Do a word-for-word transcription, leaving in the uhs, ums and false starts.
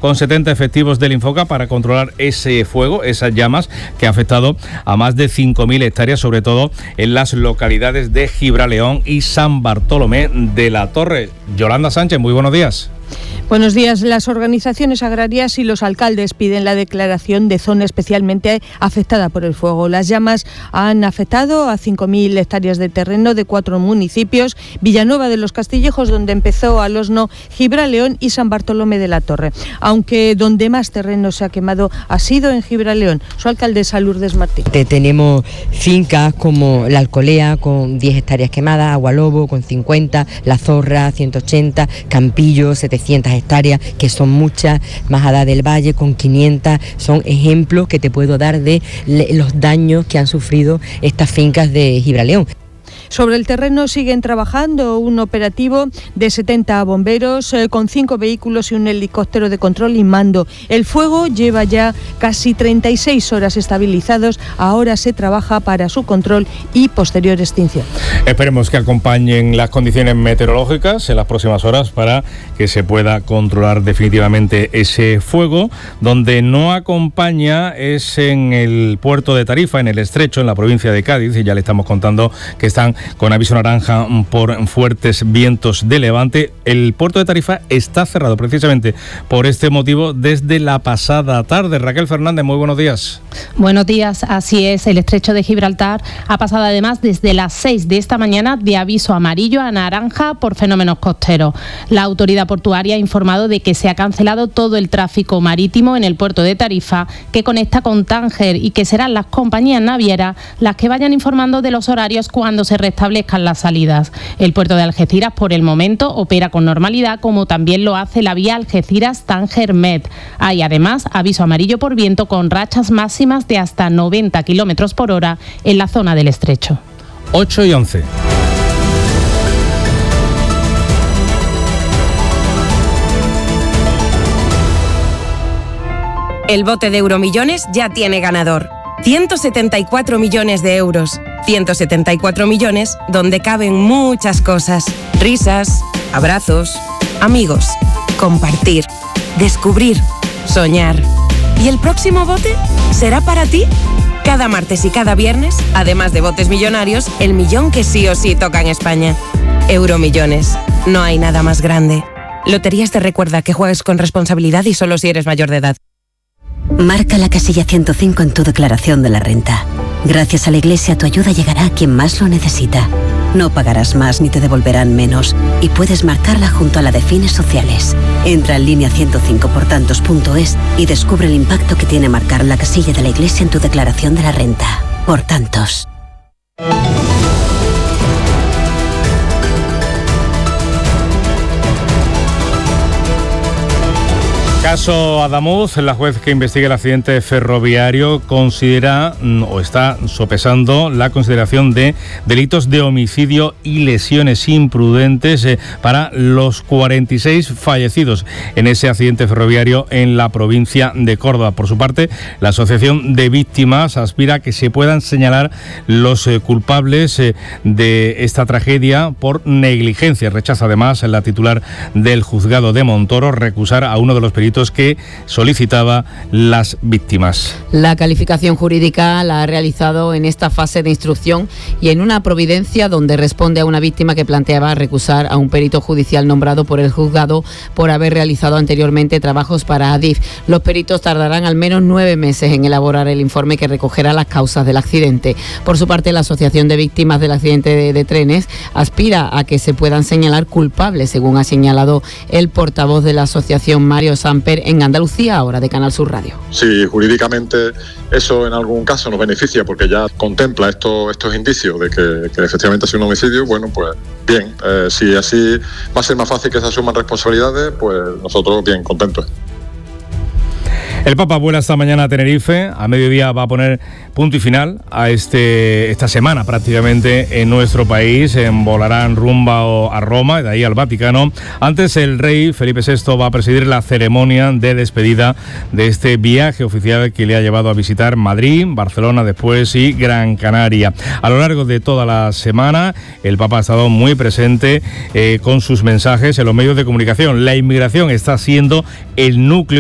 con setenta efectivos del Infoca para controlar ese fuego, esas llamas que ha afectado a más de cinco mil hectáreas, sobre todo en las localidades de Gibraleón y San Bartolomé de la Torre. Yolanda Sánchez, muy buenos días. Buenos días. Las organizaciones agrarias y los alcaldes piden la declaración de zona especialmente afectada por el fuego. Las llamas han afectado a cinco mil hectáreas de terreno de cuatro municipios: Villanueva de los Castillejos, donde empezó Alosno, Gibraleón y San Bartolomé de la Torre. Aunque donde más terreno se ha quemado ha sido en Gibraleón. Su alcaldesa Lourdes Martín. Tenemos fincas como La Alcolea con diez hectáreas quemadas, Agualobo con cincuenta, La Zorra ciento ochenta, Campillo setecientas hectáreas, que son muchas, Majada del Valle con quinientas, son ejemplos que te puedo dar de los daños que han sufrido estas fincas de Gibraleón. Sobre el terreno siguen trabajando un operativo de setenta bomberos eh, con cinco vehículos y un helicóptero de control y mando. El fuego lleva ya casi treinta y seis horas estabilizados. Ahora se trabaja para su control y posterior extinción. Esperemos que acompañen las condiciones meteorológicas en las próximas horas para que se pueda controlar definitivamente ese fuego. Donde no acompaña es en el puerto de Tarifa, en el Estrecho, en la provincia de Cádiz, y ya le estamos contando que están con aviso naranja por fuertes vientos de levante. El puerto de Tarifa está cerrado precisamente por este motivo desde la pasada tarde. Raquel Fernández, muy buenos días. Buenos días, así es. El estrecho de Gibraltar ha pasado además desde las seis de esta mañana de aviso amarillo a naranja por fenómenos costeros. La autoridad portuaria ha informado de que se ha cancelado todo el tráfico marítimo en el puerto de Tarifa, que conecta con Tánger, y que serán las compañías navieras las que vayan informando de los horarios cuando se establezcan las salidas. El puerto de Algeciras por el momento opera con normalidad, como también lo hace la vía Algeciras-Tánger-Met. Hay además aviso amarillo por viento con rachas máximas de hasta noventa kilómetros por hora en la zona del estrecho. ocho y once. El bote de Euromillones ya tiene ganador. ciento setenta y cuatro millones de euros. ciento setenta y cuatro millones donde caben muchas cosas. Risas, abrazos, amigos, compartir, descubrir, soñar. ¿Y el próximo bote será para ti? Cada martes y cada viernes, además de botes millonarios, el millón que sí o sí toca en España. Euromillones. No hay nada más grande. Loterías te recuerda que juegues con responsabilidad y solo si eres mayor de edad. Marca la casilla ciento cinco en tu declaración de la renta. Gracias a la Iglesia, tu ayuda llegará a quien más lo necesita. No pagarás más ni te devolverán menos, y puedes marcarla junto a la de fines sociales. Entra en línea ciento cinco por tantos punto es y descubre el impacto que tiene marcar la casilla de la Iglesia en tu declaración de la renta. Por tantos. Caso Adamuz, la juez que investiga el accidente ferroviario considera o está sopesando la consideración de delitos de homicidio y lesiones imprudentes eh, para los cuarenta y seis fallecidos en ese accidente ferroviario en la provincia de Córdoba. Por su parte, la Asociación de Víctimas aspira a que se puedan señalar los eh, culpables eh, de esta tragedia por negligencia. Rechaza además la titular del juzgado de Montoro recusar a uno de los peritos que solicitaba las víctimas. La calificación jurídica la ha realizado en esta fase de instrucción y en una providencia donde responde a una víctima que planteaba recusar a un perito judicial nombrado por el juzgado por haber realizado anteriormente trabajos para Adif. Los peritos tardarán al menos nueve meses en elaborar el informe que recogerá las causas del accidente. Por su parte, la Asociación de Víctimas del Accidente de, de Trenes aspira a que se puedan señalar culpables, según ha señalado el portavoz de la asociación, Mario Samper, en Andalucía, ahora de Canal Sur Radio. Si jurídicamente eso en algún caso nos beneficia porque ya contempla esto, estos indicios de que, que efectivamente ha sido un homicidio, bueno, pues bien, eh, si así va a ser más fácil que se asuman responsabilidades, pues nosotros bien contentos. El Papa vuela esta mañana a Tenerife. A mediodía va a poner punto y final a este esta semana prácticamente en nuestro país. En volarán rumbo a Roma y de ahí al Vaticano. Antes, el rey Felipe sexto va a presidir la ceremonia de despedida de este viaje oficial que le ha llevado a visitar Madrid, Barcelona después y Gran Canaria. A lo largo de toda la semana, el Papa ha estado muy presente eh, con sus mensajes en los medios de comunicación. La inmigración está siendo el núcleo